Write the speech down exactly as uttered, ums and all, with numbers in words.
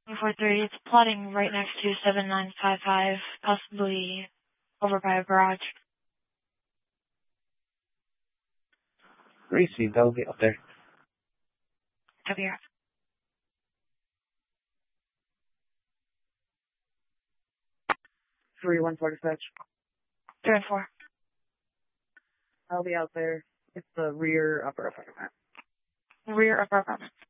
four three, it's plotting right next to seven nine five five, possibly over by a garage. Receive, that'll be up there. Copy here. three one four dispatch. three and four. I'll be out there. It's the rear upper apartment. Rear upper apartment.